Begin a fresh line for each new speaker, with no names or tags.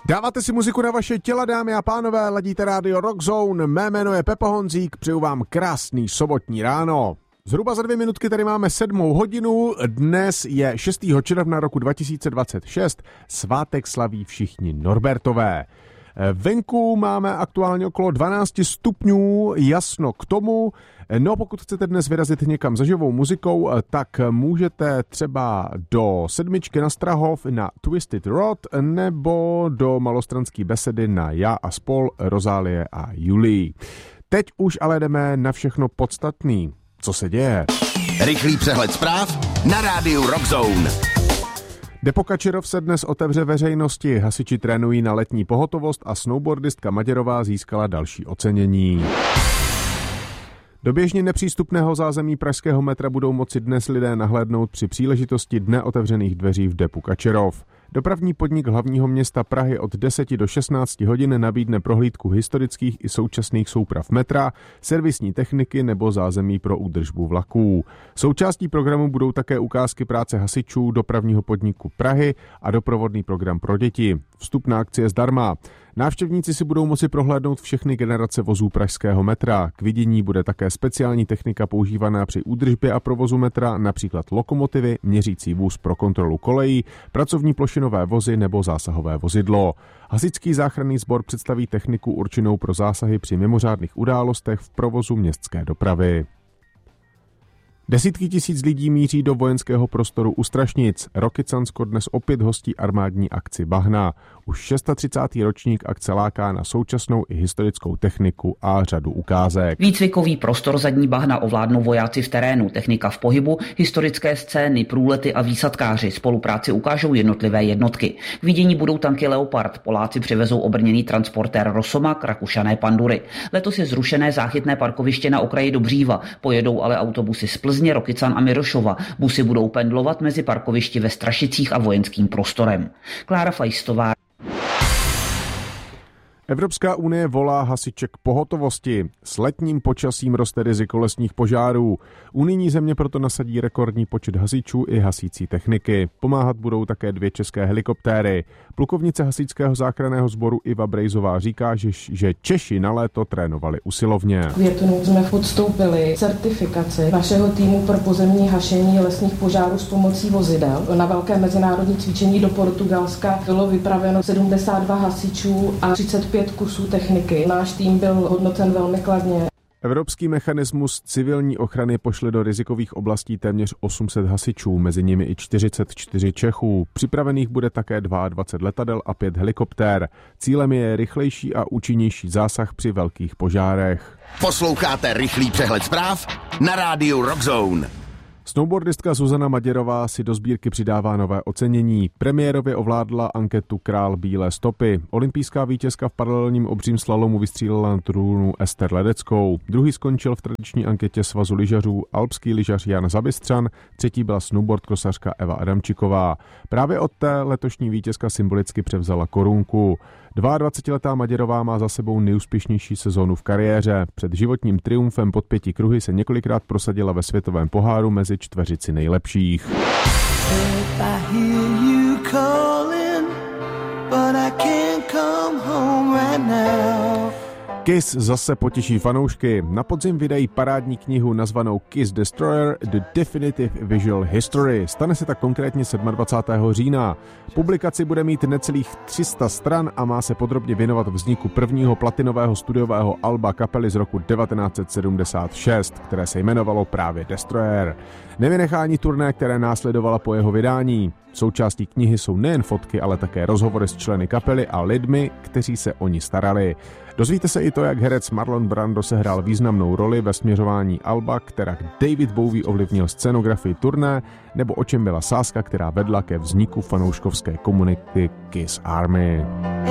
Dáváte si muziku na vaše těla, dámy a pánové, ladíte rádio Rockzone, mé jméno je Pepa Honzík, přeju vám krásný sobotní ráno. Zhruba za 2 minutky tady máme 7 hodinu, dnes je 6. června roku 2026, svátek slaví všichni Norbertové. Venku máme aktuálně okolo 12 stupňů, jasno k tomu. No pokud chcete dnes vyrazit někam za živou muzikou, tak můžete třeba do Sedmičky na Strahov na Twisted Road nebo do Malostranské besedy na Já a spol, Rozálie a Julii. Teď už ale jdeme na všechno podstatný. Co se děje?
Rychlý přehled zpráv na rádiu Rockzone.
Depo Kačerov se dnes otevře veřejnosti, hasiči trénují na letní pohotovost a snowboardistka Maděrová získala další ocenění. Do běžně nepřístupného zázemí pražského metra budou moci dnes lidé nahlédnout při příležitosti Dne otevřených dveří v depu Kačerov. Dopravní podnik hlavního města Prahy od 10 do 16 hodin nabídne prohlídku historických i současných souprav metra, servisní techniky nebo zázemí pro údržbu vlaků. Součástí programu budou také ukázky práce hasičů dopravního podniku Prahy a doprovodný program pro děti. Vstup na akci je zdarma. Návštěvníci si budou moci prohlédnout všechny generace vozů pražského metra. K vidění bude také speciální technika používaná při údržbě a provozu metra, například lokomotivy, měřící vůz pro kontrolu kolejí, pracovní plošinové vozy nebo zásahové vozidlo. Hasičský záchranný sbor představí techniku určenou pro zásahy při mimořádných událostech v provozu městské dopravy. Desítky tisíc lidí míří do vojenského prostoru u Strašnic. Rokycansko dnes opět hostí armádní akci Bahna. Už 630. ročník akce láká na současnou i historickou techniku a řadu ukázek.
Výcvikový prostor zadní Bahna ovládnou vojáci v terénu, technika v pohybu, historické scény, průlety a výsadkáři. Spolupráci ukážou jednotlivé jednotky. K vidění budou tanky Leopard, Poláci přivezou obrněný transportér Rosomak, Rakušané Pandury. Letos je zrušené záchytné parkoviště na okraji Dobříva, pojedou ale autobusy z Plzně, Rokycan a Mirošova. Busy budou pendlovat mezi parkovišti ve Strašicích a vojenským prostorem. Klára Fajstová.
Evropská unie volá hasiče k pohotovosti. S letním počasím roste riziko lesních požárů. Unijní země proto nasadí rekordní počet hasičů i hasící techniky. Pomáhat budou také 2 české helikoptéry. Plukovnice hasičského záchranného sboru Iva Brejzová říká, že Češi na léto trénovali usilovně.
V květnu jsme podstoupili certifikaci našeho týmu pro pozemní hašení lesních požárů s pomocí vozidel. Na velké mezinárodní cvičení do Portugalska bylo vypraveno 72 hasičů a 35 kusů techniky. Náš tým byl hodnocen velmi kladně.
Evropský mechanismus civilní ochrany pošle do rizikových oblastí téměř 800 hasičů, mezi nimi i 44 Čechů. Připravených bude také 22 letadel a 5 helikoptér. Cílem je rychlejší a účinnější zásah při velkých požárech.
Posloucháte rychlý přehled zpráv na rádiu Rockzone.
Snowboardistka Zuzana Maděrová si do sbírky přidává nové ocenění. Premiérově ovládla anketu Král bílé stopy. Olympijská vítězka v paralelním obřím slalomu vystřílela na trůnu Ester Ledeckou. Druhý skončil v tradiční anketě Svazu lyžařů alpský lyžař Jan Zabistřan, třetí byla snowboardkrosařka Eva Adamčiková. Právě od té letošní vítězka symbolicky převzala korunku. 22letá Maděrová má za sebou nejúspěšnější sezónu v kariéře. Před životním triumfem pod 5 kruhy se několikrát prosadila ve světovém poháru mezi čtveřici nejlepších. Kiss zase potěší fanoušky. Na podzim vydají parádní knihu nazvanou Kiss Destroyer – The Definitive Visual History. Stane se tak konkrétně 27. října. Publikaci bude mít necelých 300 stran a má se podrobně věnovat vzniku prvního platinového studiového alba kapely z roku 1976, které se jmenovalo právě Destroyer. Nevynechání turné, které následovala po jeho vydání. Součástí knihy jsou nejen fotky, ale také rozhovory s členy kapely a lidmi, kteří se o ní starali. Dozvíte se i to, jak herec Marlon Brando sehrál významnou roli ve směřování alba, která David Bowie ovlivnil scenografii turné, nebo o čem byla sázka, která vedla ke vzniku fanouškovské komunity Kiss Army.